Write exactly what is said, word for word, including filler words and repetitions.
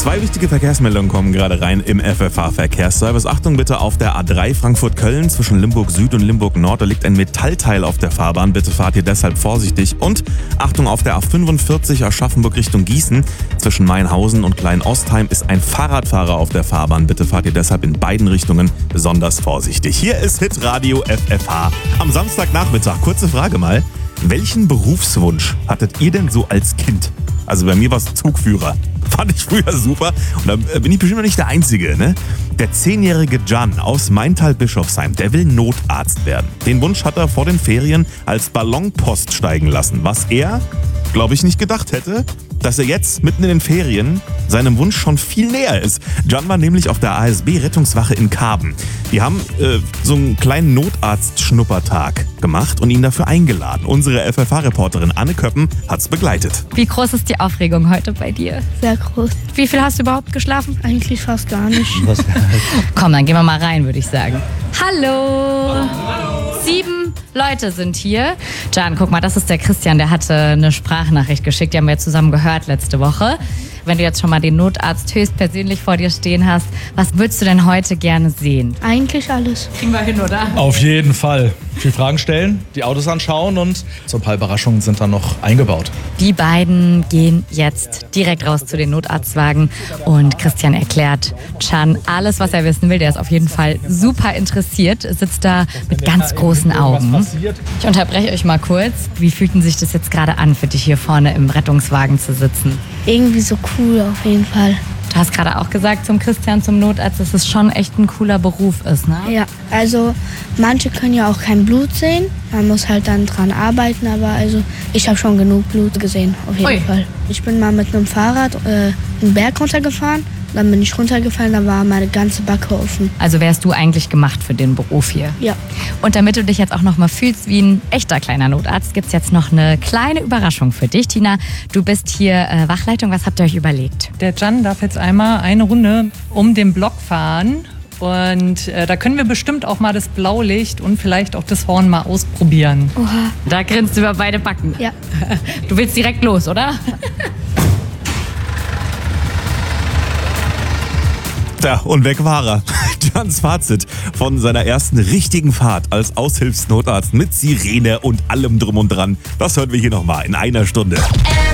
Zwei wichtige Verkehrsmeldungen kommen gerade rein im F F H-Verkehrsservice. Achtung bitte auf der A drei Frankfurt-Köln zwischen Limburg Süd und Limburg Nord. Da liegt ein Metallteil auf der Fahrbahn. Bitte fahrt ihr deshalb vorsichtig. Und Achtung auf der A fünfundvierzig Aschaffenburg Richtung Gießen. Zwischen Mainhausen und Klein-Ostheim ist ein Fahrradfahrer auf der Fahrbahn. Bitte fahrt ihr deshalb in beiden Richtungen besonders vorsichtig. Hier ist Hitradio F F H am Samstagnachmittag. Kurze Frage mal. Welchen Berufswunsch hattet ihr denn so als Kind? Also bei mir war es Zugführer. Fand ich früher super. Und da bin ich bestimmt noch nicht der Einzige, ne? Der zehnjährige Can aus Maintal-Bischofsheim, der will Notarzt werden. Den Wunsch hat er vor den Ferien als Ballonpost steigen lassen. Was er, glaube ich, nicht gedacht hätte, dass er jetzt mitten in den Ferien seinem Wunsch schon viel näher ist. Can war nämlich auf der A S B-Rettungswache in Karben. Die haben äh, so einen kleinen Notarzt-Schnuppertag gemacht und ihn dafür eingeladen. Unsere F F H-Reporterin Anne Köppen hat's begleitet. Wie groß ist die Aufregung heute bei dir? Sehr groß. Wie viel hast du überhaupt geschlafen? Eigentlich fast gar nicht. Komm, dann gehen wir mal rein, würde ich sagen. Hallo! Hallo. Sieben Leute sind hier. Can, guck mal, das ist der Christian, der hatte eine Sprachnachricht geschickt, die haben wir zusammen gehört letzte Woche. Wenn du jetzt schon mal den Notarzt höchstpersönlich vor dir stehen hast, was würdest du denn heute gerne sehen? Eigentlich alles. Kriegen wir hin, oder? Auf jeden Fall. Viel Fragen stellen, die Autos anschauen und so ein paar Überraschungen sind dann noch eingebaut. Die beiden gehen jetzt direkt raus zu den Notarztwagen und Christian erklärt Can alles, was er wissen will. Der ist auf jeden Fall super interessiert, sitzt da mit ganz großen Augen. Ich unterbreche euch mal kurz. Wie fühlten sich das jetzt gerade an, für dich hier vorne im Rettungswagen zu sitzen? Irgendwie so cool auf jeden Fall. Du hast gerade auch gesagt zum Christian, zum Notarzt, dass es schon echt ein cooler Beruf ist, ne? Ja, also manche können ja auch kein Blut sehen. Man muss halt dann dran arbeiten, aber also ich habe schon genug Blut gesehen, auf jeden Ui. Fall. Ich bin mal mit einem Fahrrad äh, einen Berg runtergefahren. Dann bin ich runtergefallen, da war meine ganze Backe offen. Also wärst du eigentlich gemacht für den Beruf hier? Ja. Und damit du dich jetzt auch noch mal fühlst wie ein echter kleiner Notarzt, gibt es jetzt noch eine kleine Überraschung für dich. Tina, du bist hier äh, Wachleitung. Was habt ihr euch überlegt? Der Can darf jetzt einmal eine Runde um den Block fahren. Und äh, da können wir bestimmt auch mal das Blaulicht und vielleicht auch das Horn mal ausprobieren. Oha. Da grinst du über beide Backen. Ja. Du willst direkt los, oder? Ja, und weg war er. Cans Fazit von seiner ersten richtigen Fahrt als Aushilfsnotarzt mit Sirene und allem drum und dran. Das hören wir hier nochmal in einer Stunde.